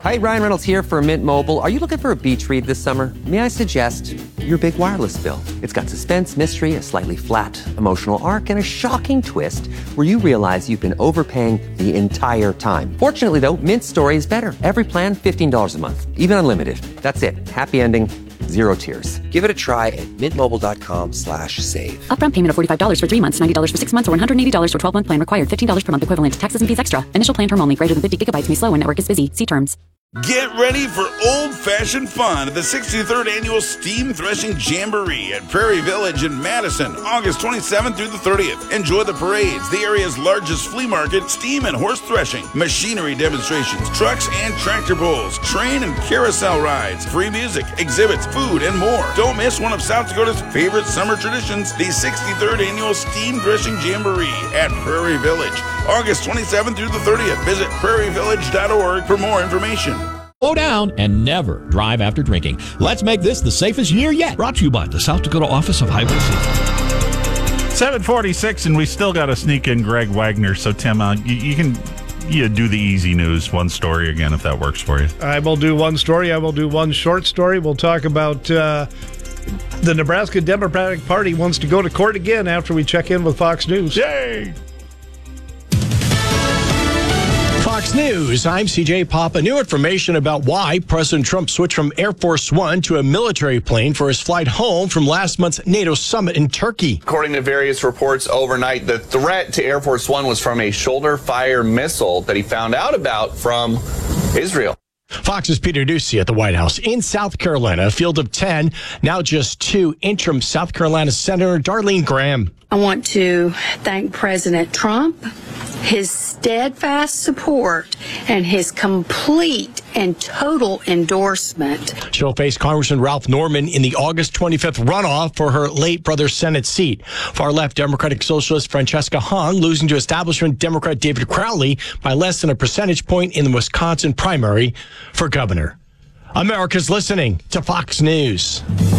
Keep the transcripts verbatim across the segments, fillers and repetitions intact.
Hi, Ryan Reynolds here for Mint Mobile. Are you looking for a beach read this summer? May I suggest your big wireless bill? It's got suspense, mystery, a slightly flat emotional arc, and a shocking twist where you realize you've been overpaying the entire time. Fortunately, though, Mint's story is better. Every plan, fifteen dollars a month, even unlimited. That's it. Happy ending. Zero tears. Give it a try at mintmobile.com slash save. Upfront payment of forty-five dollars for three months, ninety dollars for six months, or one hundred eighty dollars for twelve-month plan required. fifteen dollars per month equivalent. Taxes and fees extra. Initial plan term only. Greater than fifty gigabytes may slow when network is busy. See terms. Get ready for old-fashioned fun at the sixty-third Annual Steam Threshing Jamboree at Prairie Village in Madison, August twenty-seventh through the thirtieth. Enjoy the parades, the area's largest flea market, steam and horse threshing, machinery demonstrations, trucks and tractor pulls, train and carousel rides, free music, exhibits, food, and more. Don't miss one of South Dakota's favorite summer traditions, the sixty-third Annual Steam Threshing Jamboree at Prairie Village, August twenty-seventh through the thirtieth. Visit prairie village dot org for more information. Slow down and never drive after drinking. Let's make this the safest year yet. Brought to you by the South Dakota Office of Highway Safety. seven forty-six, and we still got to sneak in Greg Wagner. So, Tim, uh, you, you can you do the easy news, one story again, if that works for you. I will do one story. I will do one short story. We'll talk about uh, the Nebraska Democratic Party wants to go to court again after we check in with Fox News. Yay! Fox News, I'm C J Papa. New information about why President Trump switched from Air Force One to a military plane for his flight home from last month's NATO summit in Turkey. According to various reports overnight, the threat to Air Force One was from a shoulder-fire missile that he found out about from Israel. Fox's Peter Ducey at the White House. In South Carolina, a field of ten, now just two, interim South Carolina Senator Darlene Graham. I want to thank President Trump, his steadfast support, and his complete and total endorsement. She'll face Congressman Ralph Norman in the August twenty-fifth runoff for her late brother's Senate seat. Far-left Democratic Socialist Francesca Hong losing to establishment Democrat David Crowley by less than a percentage point in the Wisconsin primary for governor. America's listening to Fox News.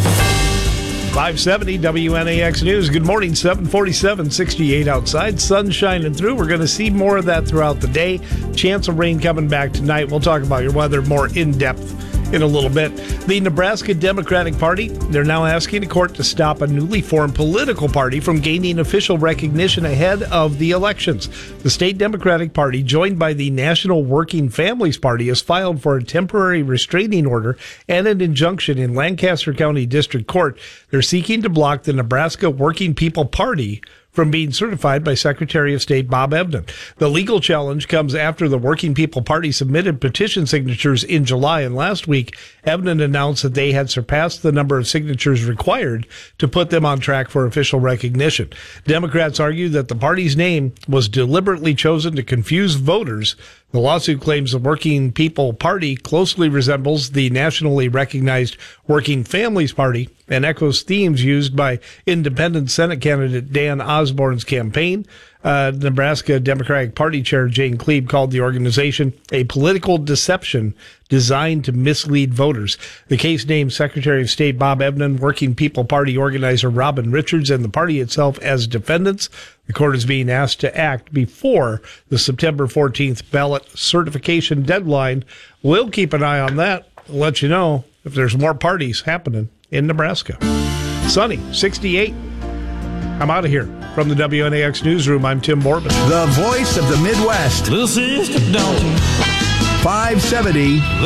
five seventy W N A X News. Good morning, seven forty-seven, sixty-eight outside. Sun shining through. We're going to see more of that throughout the day. Chance of rain coming back tonight. We'll talk about your weather more in depth in a little bit. The Nebraska Democratic Party, they're now asking the court to stop a newly formed political party from gaining official recognition ahead of the elections. The state Democratic Party, joined by the National Working Families Party, has filed for a temporary restraining order and an injunction in Lancaster County District Court. They're seeking to block the Nebraska Working People Party from being certified by Secretary of State Bob Evnen. The legal challenge comes after the Working People Party submitted petition signatures in July, and last week, Evnen announced that they had surpassed the number of signatures required to put them on track for official recognition. Democrats argue that the party's name was deliberately chosen to confuse voters. The lawsuit claims the Working People Party closely resembles the nationally recognized Working Families Party and echoes themes used by independent Senate candidate Dan Osborne's campaign. Uh, Nebraska Democratic Party Chair Jane Klebe called the organization a political deception designed to mislead voters. The case names Secretary of State Bob Evnen, Working People Party organizer Robin Richards, and the party itself as defendants. The court is being asked to act before the September fourteenth ballot certification deadline. We'll keep an eye on that. We'll let you know if there's more parties happening in Nebraska. Sunny, sixty-eight. I'm out of here. From the W N A X Newsroom, I'm Tim Borbin. The voice of the Midwest. Little sister, don't you? five seventy